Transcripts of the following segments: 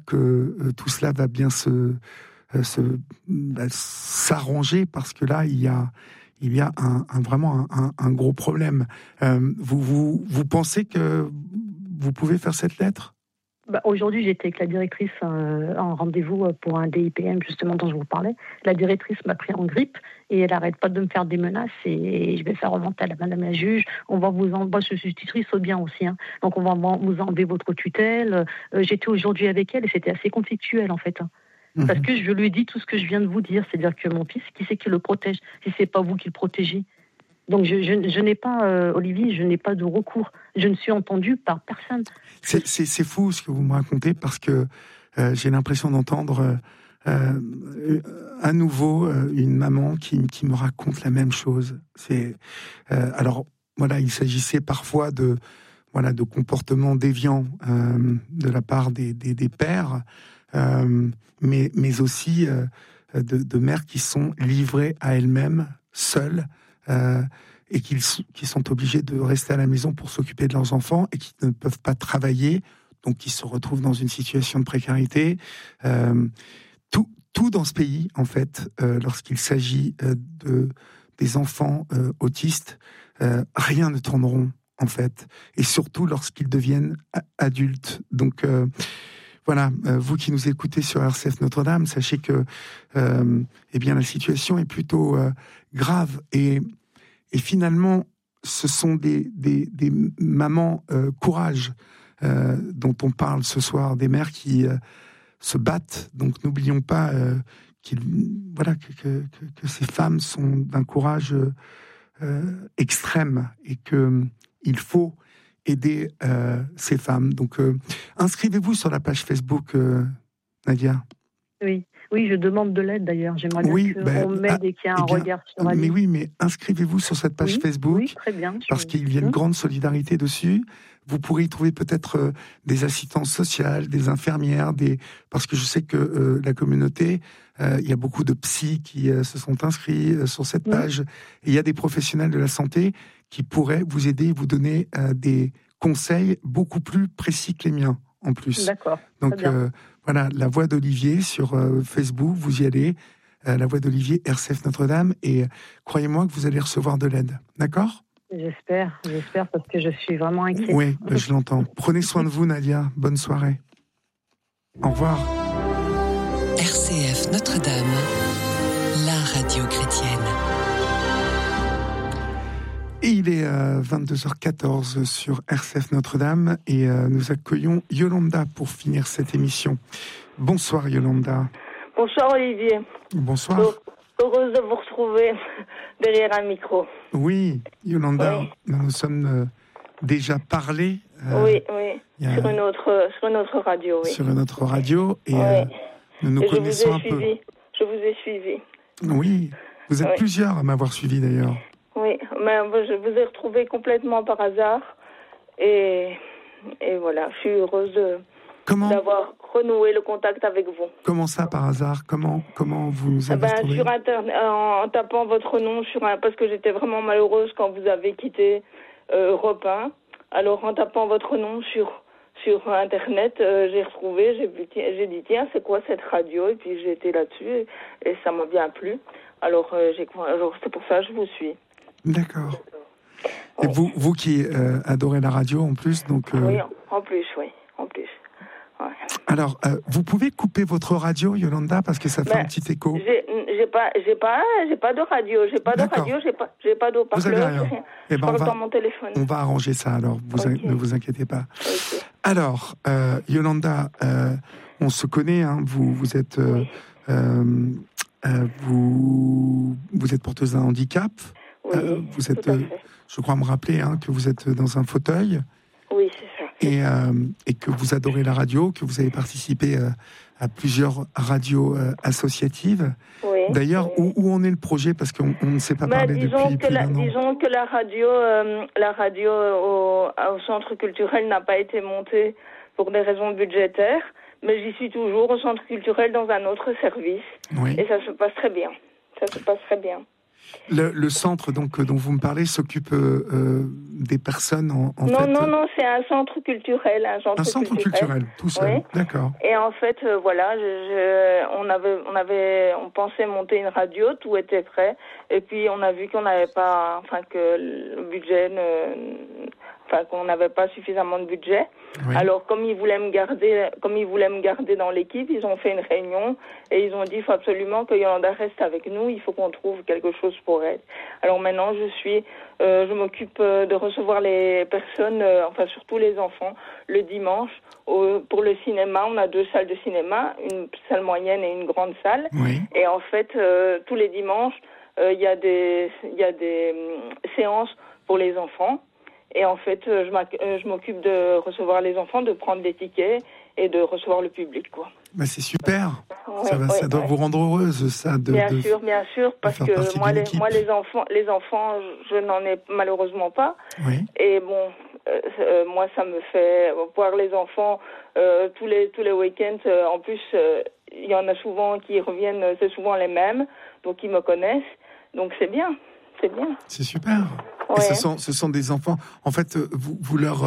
que tout cela va bien s'arranger, parce que là, il y a vraiment un gros problème. Vous pensez que vous pouvez faire cette lettre ? Aujourd'hui, j'étais avec la directrice en rendez-vous pour un DIPM, justement, dont je vous parlais. La directrice m'a pris en grippe et elle n'arrête pas de me faire des menaces, et je vais faire remonter à la madame la juge. Moi, je suis tutrice au bien aussi, hein. Donc, on va vous enlever votre tutelle. J'étais aujourd'hui avec elle et c'était assez conflictuel, en fait. Parce que je lui ai dit tout ce que je viens de vous dire. C'est-à-dire que mon fils, qui c'est qui le protège si ce n'est pas vous qui le protégez ? Donc, je n'ai pas, Olivier, je n'ai pas de recours. Je ne suis entendue par personne. C'est fou ce que vous me racontez, parce que j'ai l'impression d'entendre à nouveau une maman qui me raconte la même chose. Alors, voilà, il s'agissait parfois de comportements déviants de la part des pères, mais aussi de mères qui sont livrées à elles-mêmes, seules, et qui sont obligés de rester à la maison pour s'occuper de leurs enfants et qui ne peuvent pas travailler, donc qui se retrouvent dans une situation de précarité. Tout dans ce pays, en fait, lorsqu'il s'agit des enfants autistes, rien ne tourne rond, en fait, et surtout lorsqu'ils deviennent adultes. Donc voilà, vous qui nous écoutez sur RCF Notre-Dame, sachez que la situation est plutôt grave, et finalement, ce sont des mamans courage dont on parle ce soir, des mères qui se battent. Donc n'oublions pas que ces femmes sont d'un courage extrême, et qu'il faut aider ces femmes. Donc inscrivez-vous sur la page Facebook, Nadia. Oui, je demande de l'aide d'ailleurs. J'aimerais bien qu'on m'aide et qu'il y ait un regard sur elle. Mais oui, mais inscrivez-vous sur cette page Facebook. Oui, très bien. Parce qu'il y a une grande solidarité dessus. Vous pourrez y trouver peut-être des assistantes sociales, des infirmières, parce que je sais que la communauté, il y a beaucoup de psys qui se sont inscrits sur cette page. Et il y a des professionnels de la santé qui pourraient vous aider, vous donner des conseils beaucoup plus précis que les miens, en plus. D'accord. Donc voilà, La Voix d'Olivier sur Facebook, vous y allez, La Voix d'Olivier, RCF Notre-Dame, et croyez-moi que vous allez recevoir de l'aide, d'accord ? J'espère, parce que je suis vraiment inquiète. Oui, je l'entends. Prenez soin de vous, Nadia. Bonne soirée. Au revoir. RCF Notre-Dame, la radio chrétienne. Et il est 22h14 sur RCF Notre-Dame, et nous accueillons Yolanda pour finir cette émission. Bonsoir Yolanda. Bonsoir Olivier. Bonsoir. Heureuse de vous retrouver derrière un micro. Oui, Yolanda, nous nous sommes déjà parlé. Oui, sur une autre radio. Oui. Sur une autre radio, et nous nous connaissons un peu. Je vous ai suivi. Oui, vous êtes plusieurs à m'avoir suivi d'ailleurs. Oui, mais je vous ai retrouvé complètement par hasard, et voilà, je suis heureuse d'avoir renoué le contact avec vous. Comment ça, par hasard ? Comment vous nous avez trouvé ? Sur Internet, en tapant votre nom, parce que j'étais vraiment malheureuse quand vous avez quitté Europe 1. Alors, en tapant votre nom sur Internet, j'ai retrouvé, j'ai dit, tiens, c'est quoi cette radio ? Et puis, j'ai été là-dessus, et ça m'a bien plu. Alors, c'est pour ça que je vous suis. D'accord. Et vous qui adorez la radio, en plus, donc... Oui, en plus. Ouais. Alors, vous pouvez couper votre radio, Yolanda, parce que ça fait un petit écho. J'ai pas de radio, j'ai pas d'eau-parleur. Vous avez rien. Je parle dans mon téléphone. On va arranger ça, alors, ne vous inquiétez pas. Okay. Alors, Yolanda, on se connaît, hein, vous êtes... vous êtes porteuse d'un handicap. Oui, vous êtes, je crois me rappeler, hein, que vous êtes dans un fauteuil. Oui, c'est ça. Et que vous adorez la radio, que vous avez participé à plusieurs radios associatives. Oui. D'ailleurs, où en est le projet ? Parce qu'on ne s'est pas parlé depuis plus d'un an. Disons que la radio au centre culturel n'a pas été montée pour des raisons budgétaires, mais j'y suis toujours au centre culturel dans un autre service. Oui. Et ça se passe très bien. Le centre donc dont vous me parlez s'occupe des personnes en non, fait. Non, c'est un centre culturel, un centre culturel, tout seul. Oui. D'accord. Et en fait, voilà, on pensait monter une radio, tout était prêt, et puis on a vu qu'on n'avait pas, que le budget qu'on n'avait pas suffisamment de budget. Oui. Alors, comme ils voulaient me garder dans l'équipe, ils ont fait une réunion et ils ont dit il faut absolument que Yolanda reste avec nous, il faut qu'on trouve quelque chose pour elle. Alors maintenant, je m'occupe de recevoir les personnes, surtout les enfants, le dimanche. Pour le cinéma, on a 2 salles de cinéma, une salle moyenne et une grande salle. Oui. Et en fait, tous les dimanches, il y a des séances pour les enfants. Et en fait, je m'occupe de recevoir les enfants, de prendre les tickets et de recevoir le public, quoi. Bah c'est super. Ouais, ça doit vous rendre heureuse, ça. Bien sûr, parce que moi, les enfants, je n'en ai malheureusement pas. Oui. Et bon, moi, ça me fait voir les enfants tous les week-ends. En plus, il y en a souvent qui reviennent, c'est souvent les mêmes, donc ils me connaissent. Donc c'est bien. C'est super. Ouais. Et ce sont des enfants. En fait, vous leur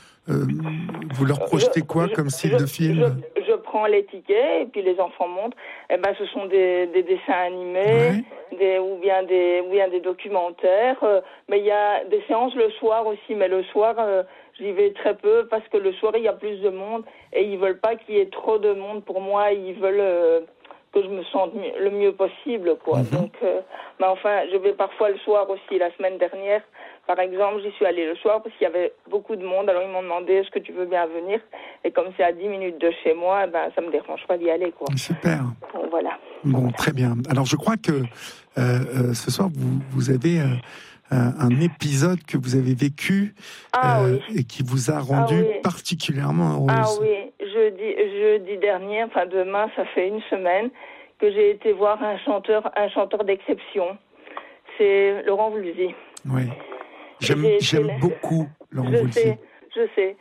projetez quoi comme style de film? Je prends les tickets et puis les enfants montent. Eh ben, ce sont des dessins animés, ou bien des documentaires. Mais il y a des séances le soir aussi. Mais le soir, j'y vais très peu parce que le soir il y a plus de monde et ils veulent pas qu'il y ait trop de monde. Pour moi, ils veulent que je me sente le mieux possible, quoi. Mm-hmm. Donc, mais enfin, je vais parfois le soir aussi. La semaine dernière, par exemple, j'y suis allée le soir parce qu'il y avait beaucoup de monde. Alors, ils m'ont demandé est-ce que tu veux bien venir. Et comme c'est à 10 minutes de chez moi, ça me dérange pas d'y aller, quoi. Super. Donc, voilà. Bon, très bien. Alors, je crois que ce soir, vous avez un épisode que vous avez vécu et qui vous a rendu particulièrement heureuse. Ah oui, jeudi dernier, demain, ça fait une semaine que j'ai été voir un chanteur d'exception. C'est Laurent Voulzy. Oui. J'aime beaucoup Laurent Voulzy. Je sais.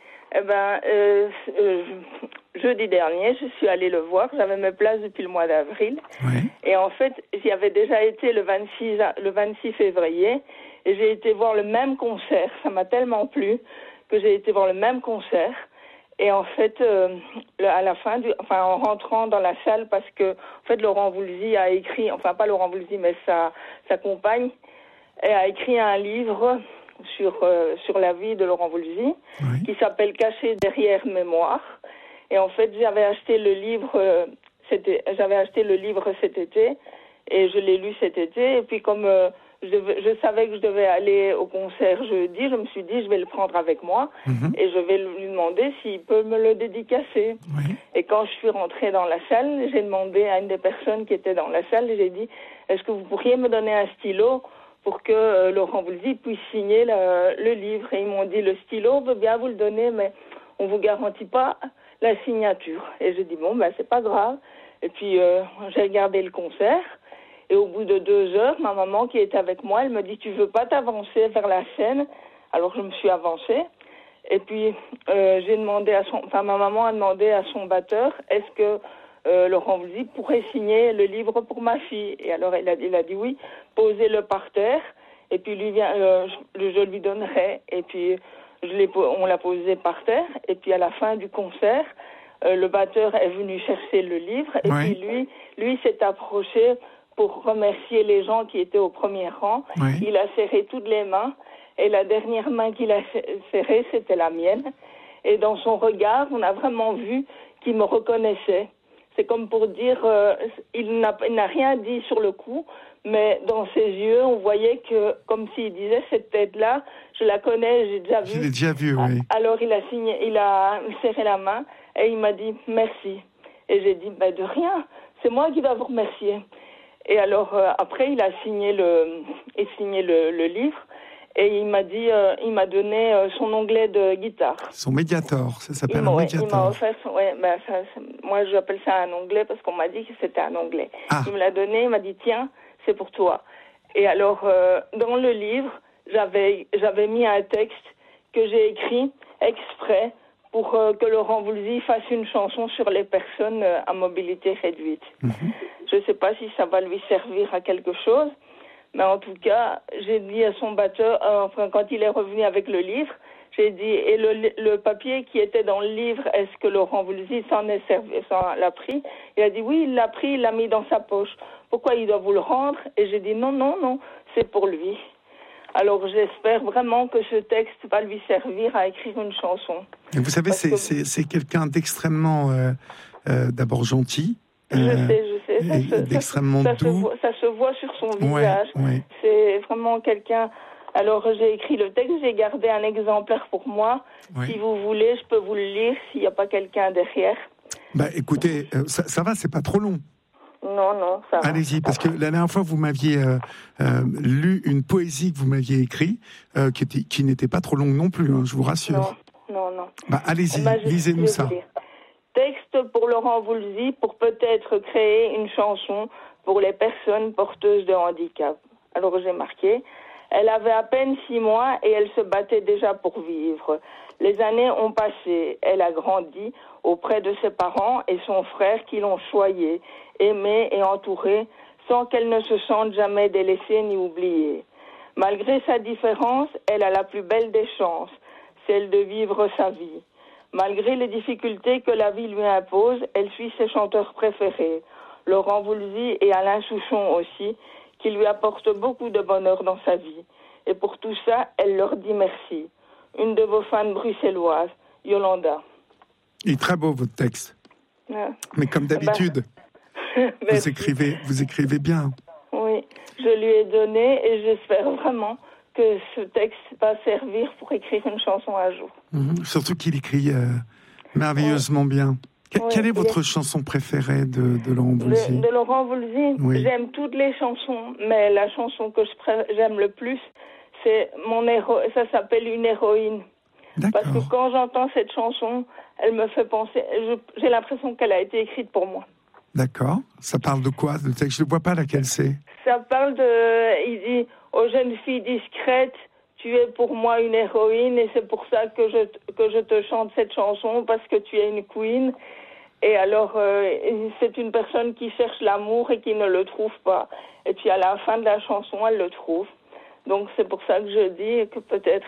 Jeudi dernier, je suis allée le voir. J'avais mes places depuis le mois d'avril. Oui. Et en fait, j'y avais déjà été le 26 février. Et j'ai été voir le même concert. Ça m'a tellement plu que j'ai été voir le même concert. Et en fait, à la fin, en rentrant dans la salle, parce que en fait, Laurent Voulzy a écrit, pas Laurent Voulzy, mais sa compagne, a écrit un livre sur la vie de Laurent Voulzy, qui s'appelle Caché derrière mémoire. Et en fait, j'avais acheté le livre cet été, et je l'ai lu cet été. Et puis comme je savais que je devais aller au concert jeudi, je me suis dit je vais le prendre avec moi et je vais lui demander s'il peut me le dédicacer. Oui. Et quand je suis rentrée dans la salle, j'ai demandé à une des personnes qui était dans la salle, j'ai dit est-ce que vous pourriez me donner un stylo pour que Laurent Voulzy puisse signer le livre. Et ils m'ont dit le stylo, on veut bien vous le donner, mais on vous garantit pas la signature. Et j'ai dit c'est pas grave. Et puis j'ai regardé le concert. Et au bout de 2 heures, ma maman qui était avec moi, elle me dit, tu veux pas t'avancer vers la scène? Alors je me suis avancée. Et puis ma maman a demandé à son batteur, est-ce que Laurent Voulzy pourrait signer le livre pour ma fille? Et alors il a dit oui, posez-le par terre. Et puis je lui donnerai. Et puis on l'a posé par terre. Et puis à la fin du concert, le batteur est venu chercher le livre. Et puis lui s'est approché pour remercier les gens qui étaient au premier rang. Oui. Il a serré toutes les mains et la dernière main qu'il a serrée, c'était la mienne. Et dans son regard, on a vraiment vu qu'il me reconnaissait. C'est comme pour dire, il n'a rien dit sur le coup, mais dans ses yeux, on voyait que, comme s'il disait, cette tête-là, je la connais, j'ai déjà vu. Je l'ai déjà vue, oui. Alors il a serré la main et il m'a dit merci. Et j'ai dit, de rien, c'est moi qui dois vous remercier. Et alors après il a signé le livre et il m'a donné son onglet de guitare. Son Mediator, ça s'appelle un Mediator. Il m'a offert moi j'appelle ça un onglet parce qu'on m'a dit que c'était un onglet. Ah. Il me l'a donné, il m'a dit tiens, c'est pour toi. Et alors dans le livre, j'avais mis un texte que j'ai écrit exprès pour que Laurent Voulzy fasse une chanson sur les personnes à mobilité réduite. Mm-hmm. Je ne sais pas si ça va lui servir à quelque chose, Mais en tout cas, j'ai dit à son batteur, quand il est revenu avec le livre, j'ai dit, et le papier qui était dans le livre, est-ce que Laurent Voulzy s'en l'a pris? Il a dit oui, il l'a pris, il l'a mis dans sa poche. Pourquoi il doit vous le rendre? Et j'ai dit non, c'est pour lui. Alors j'espère vraiment que ce texte va lui servir à écrire une chanson. Et vous savez, c'est quelqu'un d'extrêmement, d'abord gentil. Je sais. D'extrêmement doux. Ça se voit sur son visage. Ouais. C'est vraiment quelqu'un... Alors, j'ai écrit le texte, j'ai gardé un exemplaire pour moi. Oui. Si vous voulez, je peux vous le lire s'il n'y a pas quelqu'un derrière. Bah, écoutez, ça va, c'est pas trop long. Non, ça va. Allez-y, parce que la dernière fois, vous m'aviez lu une poésie que vous m'aviez écrite, qui n'était pas trop longue non plus, hein, je vous rassure. Non. Bah, allez-y, lisez-nous ça. Texte pour Laurent Voulzy pour peut-être créer une chanson pour les personnes porteuses de handicap. Alors, j'ai marqué... Elle avait à peine 6 mois et elle se battait déjà pour vivre. Les années ont passé. Elle a grandi auprès de ses parents et son frère qui l'ont choyée, aimée et entourée sans qu'elle ne se sente jamais délaissée ni oubliée. Malgré sa différence, elle a la plus belle des chances, celle de vivre sa vie. Malgré les difficultés que la vie lui impose, elle suit ses chanteurs préférés, Laurent Voulzy et Alain Souchon aussi, qui lui apportent beaucoup de bonheur dans sa vie. Et pour tout ça, elle leur dit merci. Une de vos fans bruxelloises, Yolanda. Il est très beau, votre texte. Ouais. Mais comme d'habitude, vous écrivez bien. Oui, je lui ai donné et j'espère vraiment que ce texte va servir pour écrire une chanson un jour. Surtout qu'il écrit merveilleusement bien. Quelle est votre chanson préférée de Laurent Voulzy? De Laurent Voulzy, oui. J'aime toutes les chansons, mais la chanson que j'aime le plus, c'est ça s'appelle Une héroïne. D'accord. Parce que quand j'entends cette chanson, elle me fait penser, j'ai l'impression qu'elle a été écrite pour moi. D'accord. Ça parle de quoi, le texte? Je ne vois pas laquelle c'est. Ça parle il dit, aux jeunes filles discrètes, tu es pour moi une héroïne et c'est pour ça que je te chante cette chanson, parce que tu es une queen. Et alors, c'est une personne qui cherche l'amour et qui ne le trouve pas. Et puis à la fin de la chanson, elle le trouve. Donc c'est pour ça que je dis que peut-être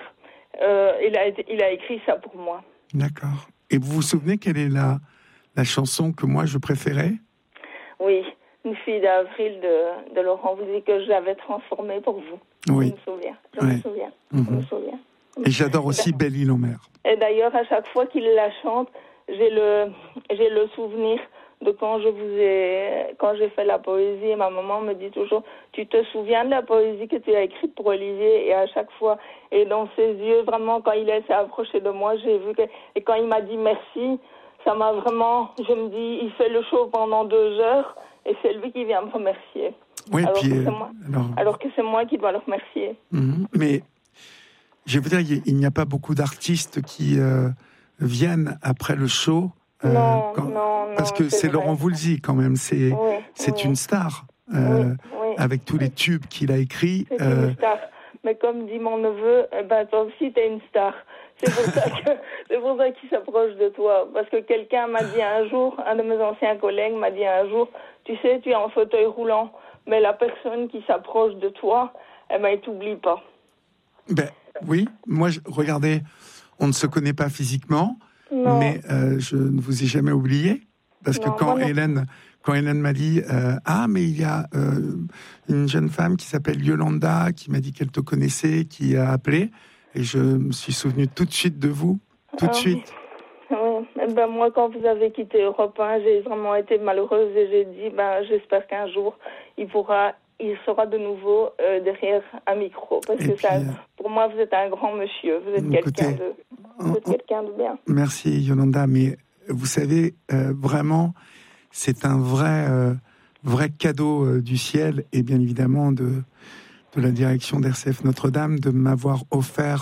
il a écrit ça pour moi. D'accord. Et vous vous souvenez quelle est la chanson que moi je préférais? Oui, Une fille d'avril de Laurent Voulzy que j'avais transformée pour vous. Oui. Je me souviens. Et j'adore aussi Belle Île en mer. Et d'ailleurs, à chaque fois qu'il la chante, j'ai le souvenir de quand j'ai fait la poésie, et ma maman me dit toujours, tu te souviens de la poésie que tu as écrite pour Olivier? Et à chaque fois, et dans ses yeux, vraiment, quand il s'est approché de moi, j'ai vu et quand il m'a dit merci, ça m'a vraiment, je me dis, il fait le show pendant 2 heures, et c'est lui qui vient me remercier. Oui, alors que c'est moi qui dois le remercier. Mais, je veux dire, il n'y a pas beaucoup d'artistes qui viennent après le show. Non, parce que c'est Laurent Voulzy quand même, c'est une star, avec tous les tubes qu'il a écrits. C'est une star, mais comme dit mon neveu, toi aussi t'es une star. C'est pour ça qu'il s'approche de toi, parce que quelqu'un m'a dit un jour, un de mes anciens collègues m'a dit un jour, tu sais, tu es en fauteuil roulant, mais la personne qui s'approche de toi, elle t'oublie pas. Ben oui, moi regardez, on ne se connaît pas physiquement. Non. Mais je ne vous ai jamais oublié, parce que quand Hélène m'a dit mais il y a une jeune femme qui s'appelle Yolanda qui m'a dit qu'elle te connaissait, qui a appelé, et je me suis souvenu tout de suite de vous, tout de suite. Oui. Moi, quand vous avez quitté Europe 1, j'ai vraiment été malheureuse et j'ai dit j'espère qu'un jour il sera de nouveau derrière un micro, parce que pour moi vous êtes un grand monsieur, vous êtes quelqu'un de bien. Merci Yolanda, mais vous savez, vraiment, c'est un vrai cadeau du ciel, et bien évidemment de la direction d'RCF Notre-Dame, de m'avoir offert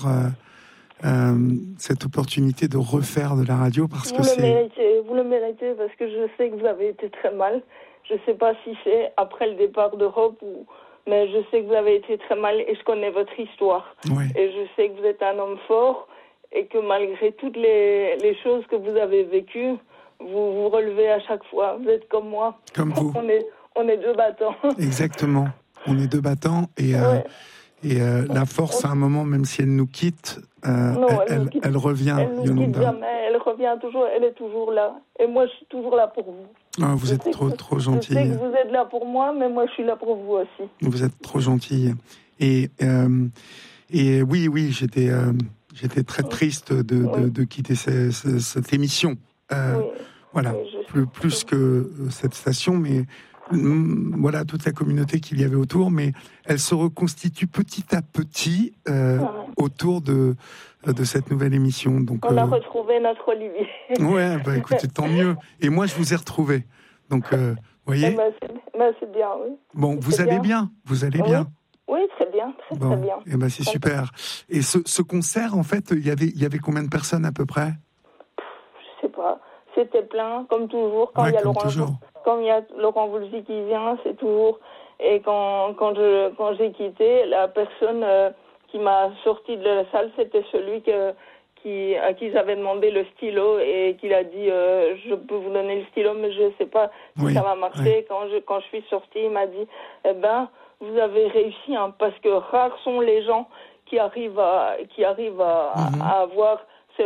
cette opportunité de refaire de la radio, parce que vous le méritez, parce que je sais que vous avez été très mal. Je ne sais pas si c'est après le départ d'Europe mais je sais que vous avez été très mal et je connais votre histoire. Oui. Et je sais que vous êtes un homme fort et que malgré toutes les choses que vous avez vécues, vous vous relevez à chaque fois. Vous êtes comme moi. Comme vous. On est 2 battants. Exactement. on est deux battants et la force, à un moment, même si elle nous quitte, elle revient. Elle nous quitte jamais, elle revient toujours, elle est toujours là. Et moi, je suis toujours là pour vous. Ah, vous êtes trop gentille. Je sais que vous êtes là pour moi, mais moi, je suis là pour vous aussi. Vous êtes trop gentille. Et oui, j'étais très triste de quitter cette émission. Voilà, plus que cette station, mais voilà toute la communauté qu'il y avait autour, mais elle se reconstitue petit à petit autour de cette nouvelle émission. Donc, on a retrouvé notre Olivier. Ouais, écoutez, tant mieux. Et moi, je vous ai retrouvé. Donc, vous voyez. C'est bien, oui. Bon, vous allez bien. Vous allez bien. Oui, très bien, très bien. Et c'est super. Et ce concert, en fait, il y avait combien de personnes à peu près? Je sais pas. C'était plein, comme toujours. Quand il y a Laurent Voulzy qui vient, c'est toujours. Et quand j'ai quitté, la personne qui m'a sorti de la salle, c'était celui à qui j'avais demandé le stylo et qu'il a dit je peux vous donner le stylo, mais je ne sais pas si ça va marcher. Oui. Quand je suis sortie, il m'a dit vous avez réussi, hein, parce que rares sont les gens qui arrivent à avoir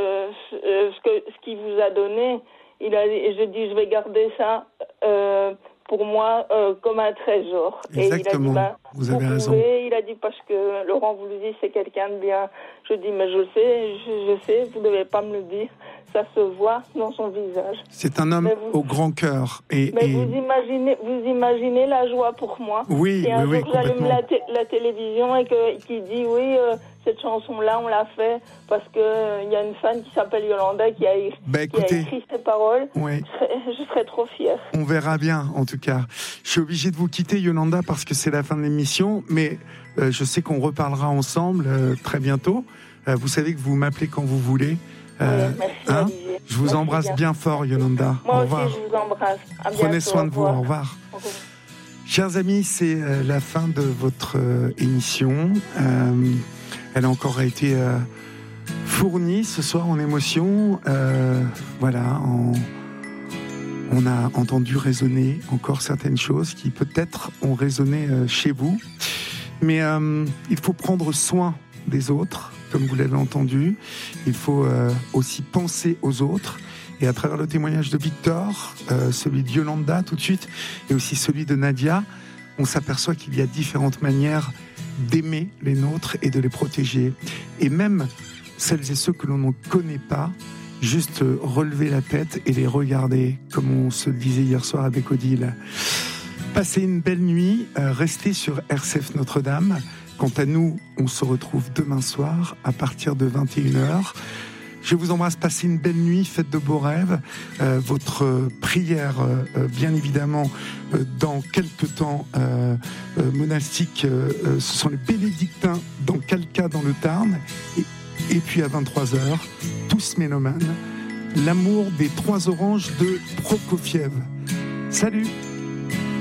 ce qu'il vous a donné. J'ai dit je vais garder ça pour moi comme un trésor. Exactement. Et il a dit vous avez raison. Il a dit parce que Laurent Voulzy c'est quelqu'un de bien. Je dis mais je sais, vous ne devez pas me le dire. Ça se voit dans son visage. C'est un homme au grand cœur. Vous imaginez la joie pour moi. Oui, et un jour complètement. j'allume la télévision et qui dit cette chanson-là, on l'a fait parce qu'il y a une fan qui s'appelle Yolanda qui a écrit ces paroles. Oui. Je serais trop fière. On verra bien, en tout cas. Je suis obligé de vous quitter, Yolanda, parce que c'est la fin de l'émission, mais je sais qu'on reparlera ensemble très bientôt. Vous savez que vous m'appelez quand vous voulez. Merci, Olivier. Je vous embrasse bien fort, Yolanda. Moi au revoir. aussi, je vous embrasse. À bientôt. Prenez soin de vous. Au revoir. Au revoir. Chers amis, c'est la fin de votre émission. Elle a encore été fournie ce soir en émotions. Voilà, on a entendu résonner encore certaines choses qui peut-être ont résonné chez vous. Mais il faut prendre soin des autres, comme vous l'avez entendu. Il faut aussi penser aux autres. Et à travers le témoignage de Victor, celui de Yolanda tout de suite, et aussi celui de Nadia, on s'aperçoit qu'il y a différentes manières d'aimer les nôtres et de les protéger. Et même celles et ceux que l'on ne connaît pas, juste relever la tête et les regarder, comme on se le disait hier soir avec Odile. Passez une belle nuit, restez sur RCF Notre-Dame. Quant à nous, on se retrouve demain soir à partir de 21h. Je vous embrasse, passez une belle nuit, faites de beaux rêves. Votre prière, bien évidemment, dans quelques temps monastique, ce sont les bénédictins dans Calca, dans le Tarn. Et puis à 23h, tous mélomanes, l'amour des 3 oranges de Prokofiev. Salut!